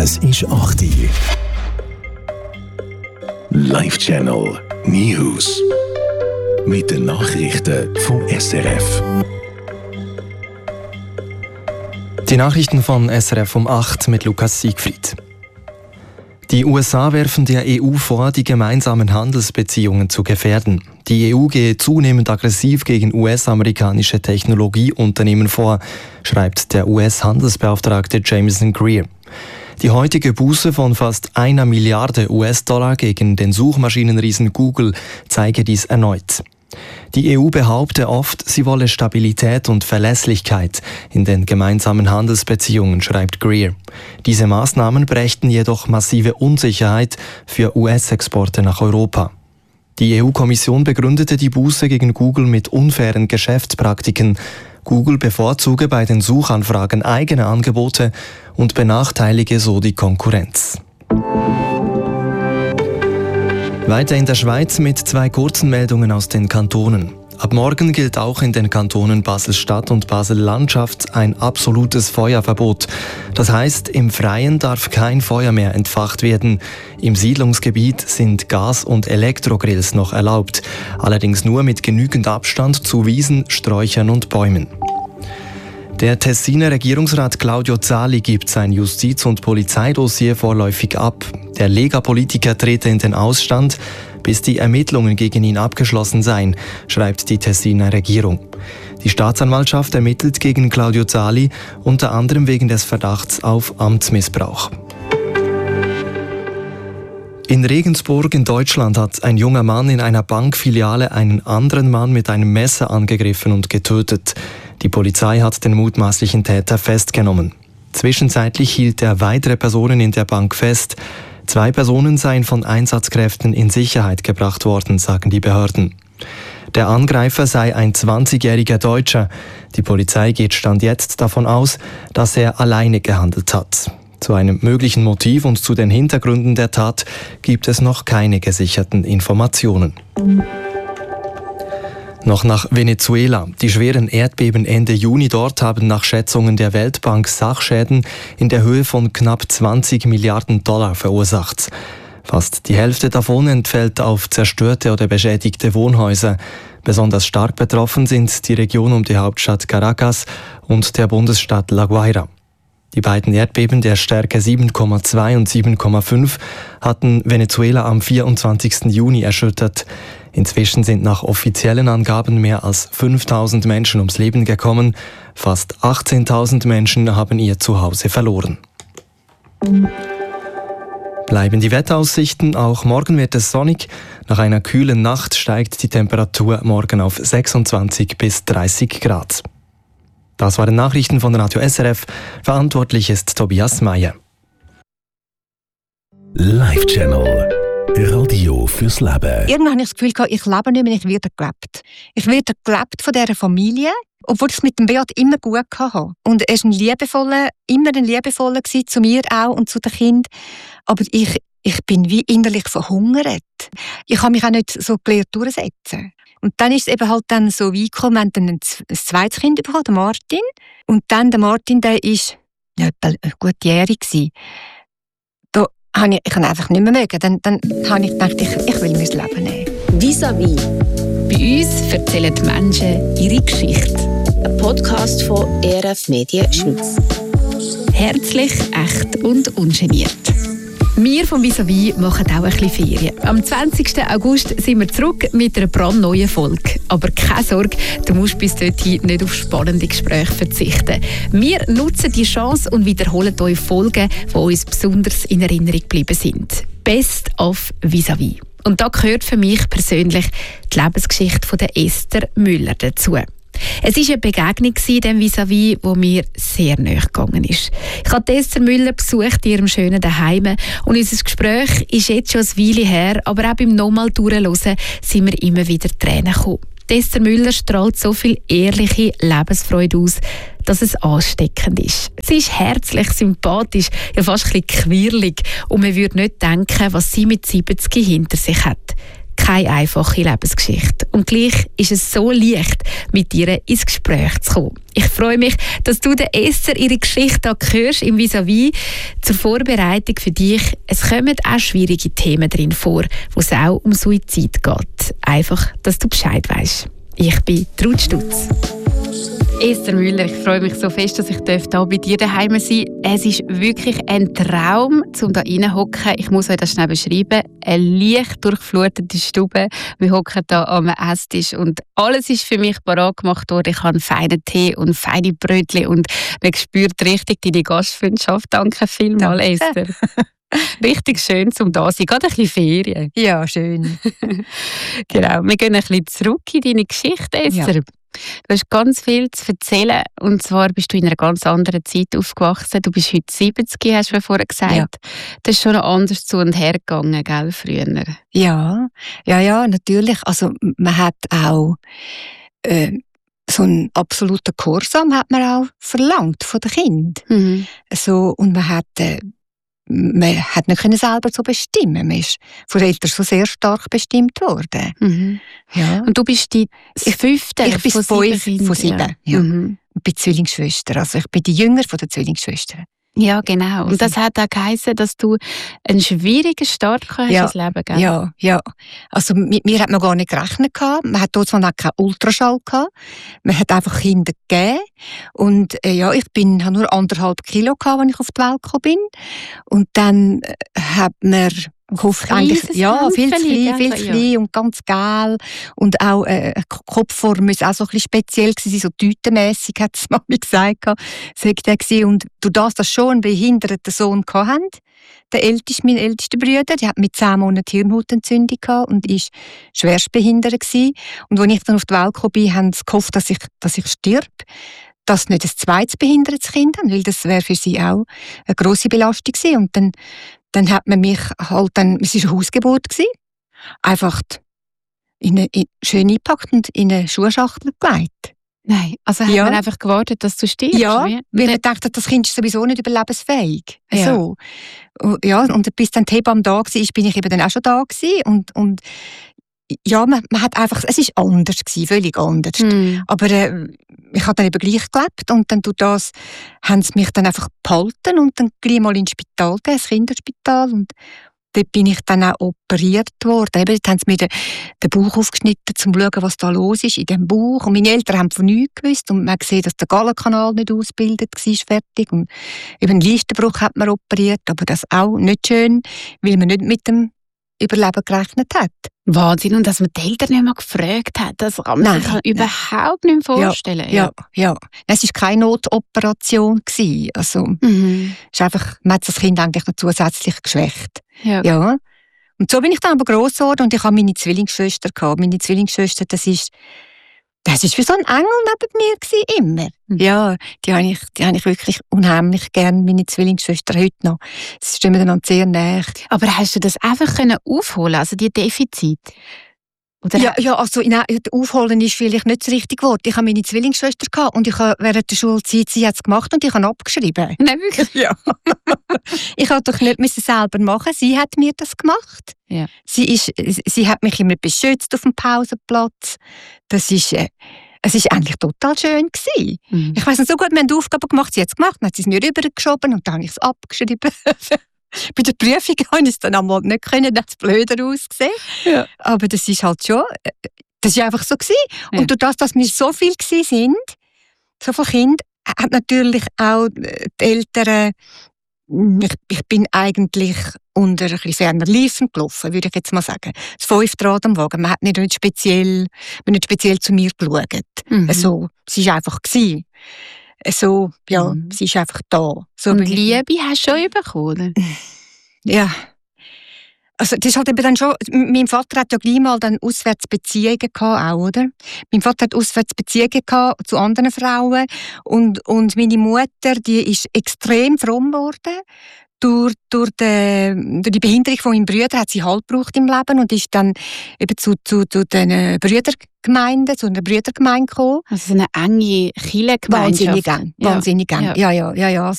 Es ist 8 Uhr. Live Channel News. Mit den Nachrichten vom SRF. Die Nachrichten von SRF um 8 mit Lukas Siegfried. Die USA werfen der EU vor, die gemeinsamen Handelsbeziehungen zu gefährden. Die EU gehe zunehmend aggressiv gegen US-amerikanische Technologieunternehmen vor, schreibt der US-Handelsbeauftragte Jameson Greer. Die heutige Buße von fast 1 Milliarde US-Dollar gegen den Suchmaschinenriesen Google zeige dies erneut. Die EU behaupte oft, sie wolle Stabilität und Verlässlichkeit in den gemeinsamen Handelsbeziehungen, schreibt Greer. Diese Maßnahmen brächten jedoch massive Unsicherheit für US-Exporte nach Europa. Die EU-Kommission begründete die Buße gegen Google mit unfairen Geschäftspraktiken. Google bevorzuge bei den Suchanfragen eigene Angebote und benachteilige so die Konkurrenz. Weiter in der Schweiz mit 2 kurzen Meldungen aus den Kantonen. Ab morgen gilt auch in den Kantonen Basel-Stadt und Basel-Landschaft ein absolutes Feuerverbot. Das heißt, im Freien darf kein Feuer mehr entfacht werden. Im Siedlungsgebiet sind Gas- und Elektrogrills noch erlaubt, allerdings nur mit genügend Abstand zu Wiesen, Sträuchern und Bäumen. Der Tessiner Regierungsrat Claudio Zali gibt sein Justiz- und Polizeidossier vorläufig ab. Der Lega-Politiker trete in den Ausstand, bis die Ermittlungen gegen ihn abgeschlossen seien, schreibt die Tessiner Regierung. Die Staatsanwaltschaft ermittelt gegen Claudio Zali unter anderem wegen des Verdachts auf Amtsmissbrauch. In Regensburg in Deutschland hat ein junger Mann in einer Bankfiliale einen anderen Mann mit einem Messer angegriffen und getötet. Die Polizei hat den mutmaßlichen Täter festgenommen. Zwischenzeitlich hielt er weitere Personen in der Bank fest. 2 Personen seien von Einsatzkräften in Sicherheit gebracht worden, sagen die Behörden. Der Angreifer sei ein 20-jähriger Deutscher. Die Polizei geht Stand jetzt davon aus, dass er alleine gehandelt hat. Zu einem möglichen Motiv und zu den Hintergründen der Tat gibt es noch keine gesicherten Informationen. Noch nach Venezuela. Die schweren Erdbeben Ende Juni dort haben nach Schätzungen der Weltbank Sachschäden in der Höhe von knapp 20 Milliarden Dollar verursacht. Fast die Hälfte davon entfällt auf zerstörte oder beschädigte Wohnhäuser. Besonders stark betroffen sind die Region um die Hauptstadt Caracas und der Bundesstaat La Guaira. Die beiden Erdbeben der Stärke 7,2 und 7,5 hatten Venezuela am 24. Juni erschüttert. Inzwischen sind nach offiziellen Angaben mehr als 5.000 Menschen ums Leben gekommen. Fast 18.000 Menschen haben ihr Zuhause verloren. Bleiben die Wetteraussichten, auch morgen wird es sonnig. Nach einer kühlen Nacht steigt die Temperatur morgen auf 26 bis 30 Grad. Das waren Nachrichten von Radio SRF. Verantwortlich ist Tobias Meyer. Live Channel. Radio fürs Leben. Irgendwann habe ich das Gefühl, ich lebe nicht mehr, ich werde gelebt. Ich werde gelebt von dieser Familie, obwohl ich es mit dem Beat immer gut hatte. Und er war immer ein liebevoller zu mir auch und zu den Kindern. Aber ich bin wie innerlich verhungert. Ich habe mich auch nicht so gelernt durchsetzen. Und dann ist es eben halt dann so weit gekommen, wir haben dann ein zweites Kind bekommen, den Martin. Und dann der Martin, der war etwa gutjährig. Ich kann einfach nicht mehr mögen. Dann habe ich gedacht, ich will mein Leben nehmen. Vis-à-vis. Bei uns erzählen die Menschen ihre Geschichte. Ein Podcast von ERF Medien Schweiz. Herzlich, echt und ungeniert. Wir vom Vis-à-vis machen auch ein bisschen Ferien. Am 20. August sind wir zurück mit einer brandneuen Folge. Aber keine Sorge, du musst bis dorthin nicht auf spannende Gespräche verzichten. Wir nutzen die Chance und wiederholen euch Folgen, die uns besonders in Erinnerung geblieben sind. Best of Vis-à-vis. Und da gehört für mich persönlich die Lebensgeschichte von der Esther Müller dazu. Es war eine Begegnung in diesem Vis-à-vis, die mir sehr nahe gegangen ist. Ich habe Esther Müller besucht in ihrem schönen Zuhause und unser Gespräch ist jetzt schon eine Weile her, aber auch beim nochmal durchhören sind mir immer wieder Tränen gekommen. Esther Müller strahlt so viel ehrliche Lebensfreude aus, dass es ansteckend ist. Sie ist herzlich, sympathisch, ja fast ein bisschen quirlig und man würde nicht denken, was sie mit 70 hinter sich hat. Keine einfache Lebensgeschichte. Und gleich ist es so leicht, mit ihr ins Gespräch zu kommen. Ich freue mich, dass du der Esther ihre Geschichte hier hörst im Vis-à-vis. Zur Vorbereitung für dich. Es kommen auch schwierige Themen drin vor, wo es auch um Suizid geht. Einfach, dass du Bescheid weisst. Ich bin Ruth Stutz. Esther Müller, ich freue mich so fest, dass ich hier bei dir daheim sein darf. Es ist wirklich ein Traum, um hier reinzuhocken. Ich muss euch das schnell beschreiben. Eine leicht durchflutete Stube. Wir hocken hier am Esstisch und alles ist für mich parat gemacht worden. Ich habe einen feinen Tee und feine Brötchen und man spürt richtig deine Gastfreundschaft. Danke vielmals, Esther. Richtig schön, um da zu sein. Gerade ein bisschen Ferien. Ja, schön. Genau. Wir gehen ein bisschen zurück in deine Geschichte, Esther. Ja. Du hast ganz viel zu erzählen. Und zwar bist du in einer ganz anderen Zeit aufgewachsen. Du bist heute 70, hast du mir vorher gesagt. Ja. Das ist schon noch anders zu und her gegangen, gell, früher? Ja, natürlich. Also man hat auch so einen absoluten Gehorsam hat man auch verlangt von den Kindern. Mhm. So, und man hat nicht selber so bestimmen. Man ist von den Eltern so sehr stark bestimmt worden. Mhm. Ja. Und du bist die Fünfte ich bin von 5 von 7. Ja. Mhm. Ich bin Zwillingsschwester. Also ich bin die Jüngere von den Zwillingsschwestern. Ja, genau. Und das hat auch geheißen, dass du einen schwierigen Start hast ins Leben, gell? Ja. Also mit mir hat man gar nicht gerechnet. Man hat dort noch keinen Ultraschall gehabt. Man hat einfach Kinder gegeben. Und ich habe nur 1,5 Kilo gehabt, als ich auf die Welt gekommen bin. Und dann hat man gehofft, eigentlich, viel zu klein und ganz gel. Und auch Kopfform muss auch so ein bisschen speziell sein, so tütenmässig, hat es Mami gesagt. Und durch das, dass schon einen behinderten Sohn hatten, mein ältester Bruder, der hat mit 10 Monaten Hirnhautentzündung gehabt und war schwerstbehindert gewesen. Und als ich dann auf die Welt gekommen bin, haben sie gehofft, dass ich sterbe. Dass nicht ein zweites behindertes Kind haben, weil das wäre für sie auch eine grosse Belastung gewesen. Und dann hat man mich halt es war eine Hausgeburt gewesen, einfach schön eingepackt und in eine Schuhschachtel gelegt. Nein, also hat man einfach gewartet, dass du stirbst? Ja, weil man dachte, das Kind ist sowieso nicht überlebensfähig. Ja. So. Ja, und bis dann die Hebamme da war, bin ich eben dann auch schon da gewesen. Und ja, man hat einfach, es war anders gewesen, völlig anders. Mhm. Aber ich habe dann eben gleich gelebt und dann durch das haben sie mich dann einfach behalten und dann gleich mal ins Spital gegeben, ins Kinderspital. Und dort bin ich dann auch operiert worden. Eben, dort haben sie mir den Bauch aufgeschnitten, um zu schauen, was da los ist in dem Bauch. Und meine Eltern haben von nichts gewusst und man hat gesehen, dass der Gallenkanal nicht ausgebildet war, fertig. Und eben einen Leistenbruch hat man operiert, aber das auch nicht schön, weil man nicht mit dem Überleben gerechnet hat. Wahnsinn, und dass man die Eltern nicht mal gefragt hat, das kann man sich überhaupt nicht mehr vorstellen. Ja. Es war keine Notoperation. Also, ist einfach, man hat das Kind eigentlich noch zusätzlich geschwächt. Ja. Und so bin ich dann aber gross geworden und ich hatte meine Zwillingsschwester gehabt. Meine Zwillingsschwester, das ist wie so ein Engel neben mir gewesen, immer. Ja, die habe ich wirklich unheimlich gern, meine Zwillingsschwester, heute noch. Sie stehen mir dann sehr nahe. Aber hast du das einfach aufholen, also die Defizit? Oder ja, also aufholen ist vielleicht nicht das richtige Wort. Ich habe meine Zwillingsschwester gehabt und ich habe während der Schulzeit, sie hat es gemacht und ich habe abgeschrieben. Nein, wirklich? Ja. Ich musste doch nicht selber machen, sie hat mir das gemacht. Ja. Sie hat mich immer beschützt auf dem Pausenplatz. Es war eigentlich total schön gewesen. Mhm. Ich weiss nicht so gut, wir haben die Aufgabe gemacht, sie hat es gemacht, dann hat sie es mir rübergeschoben und dann habe ich es abgeschrieben. Bei der Prüfung konnte ich es dann einmal nicht können, dann hat es blöder ausgesehen. Ja. Aber das ist halt schon, das war einfach so gewesen. Ja. Und durch das, dass wir so viel waren, so viele Kinder, hat natürlich auch die Eltern, ich bin eigentlich unter ein bisschen ferner Liefen gelaufen, würde ich jetzt mal sagen. Das 5 Rad am Wagen, man hat nicht speziell zu mir geschaut. Also, sie war einfach gewesen. So, ja, sie ist einfach da. So, und Liebe hast du schon bekommen? Ja. Also, das ist halt eben dann schon, mein Vater hat ja gleich mal dann Auswärtsbeziehungen gehabt, auch, oder? Mein Vater hat Auswärtsbeziehungen gehabt zu anderen Frauen und meine Mutter, die ist extrem fromm geworden. Durch die Behinderung von meinem Bruder hat sie Halt gebraucht im Leben und ist dann eben zu den Brüdergemeinden, zu einer Brüdergemeinde gekommen. Also eine enge Kirchengemeinschaft. Wahnsinnig eng. Ja.